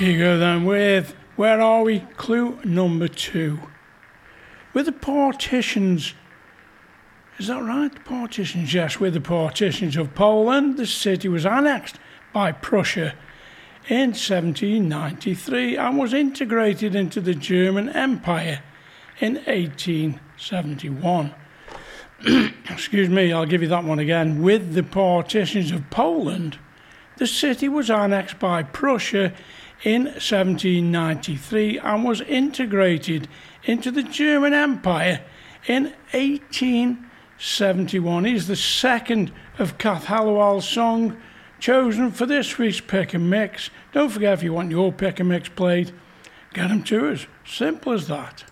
Here you go then with Where Are We? Clue number 2. With the partitions, is that right? The partitions, yes. With the partitions of Poland, the city was annexed by Prussia in 1793 and was integrated into the German Empire in 1871. Excuse me, I'll give you that one again. With the partitions of Poland, the city was annexed by Prussia in 1793 and was integrated into the German Empire in 1871. Here's the second of Kath Hallowell's song chosen for this week's Pick and Mix. Don't forget, if you want your Pick and Mix played, get them to us. Simple as that.